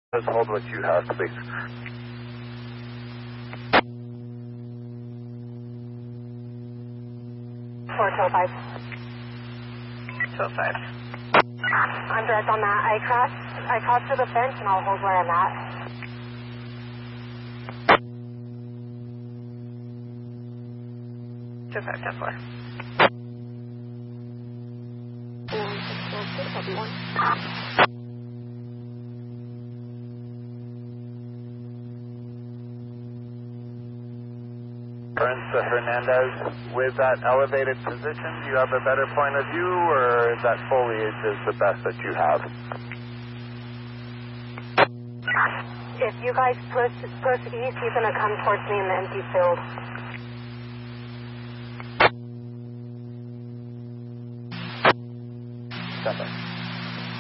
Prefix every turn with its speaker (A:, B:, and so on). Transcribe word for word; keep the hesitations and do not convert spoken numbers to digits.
A: Just hold what you have, please.
B: four two oh five.
C: two oh five.
B: I'm direct on that. I crossed, I crossed to the fence and I'll hold where I'm at.
C: two oh five, ten four.
A: Prince Hernandez, with that elevated position, do you have a better point of view, or is that foliage is the best that you have?
B: If you guys push, push east, he's going to come towards me in the empty field.
A: Stand by.